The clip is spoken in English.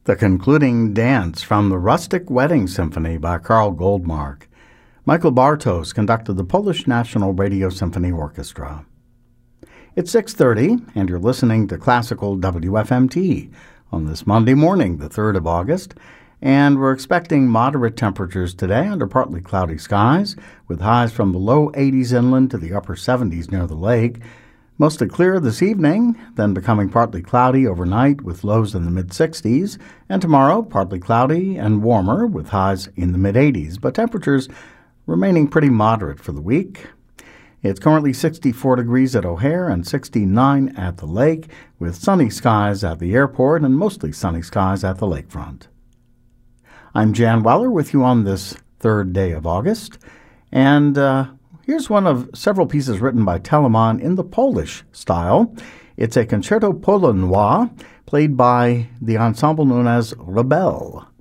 The concluding dance from the Rustic Wedding Symphony by Karl Goldmark. Michael Bartos conducted the Polish National Radio Symphony Orchestra. It's 6:30, and you're listening to Classical WFMT on this Monday morning, the 3rd of August, and we're expecting moderate temperatures today under partly cloudy skies, with highs from the low 80s inland to the upper 70s near the lake. Mostly clear this evening, then becoming partly cloudy overnight with lows in the mid-60s, and tomorrow partly cloudy and warmer with highs in the mid-80s, but temperatures remaining pretty moderate for the week. It's currently 64 degrees at O'Hare and 69 at the lake, with sunny skies at the airport and mostly sunny skies at the lakefront. I'm Jan Weller with you on this 3rd day of August, and here's one of several pieces written by Telemann in the Polish style. It's a concerto polonois played by the ensemble known as Rebel.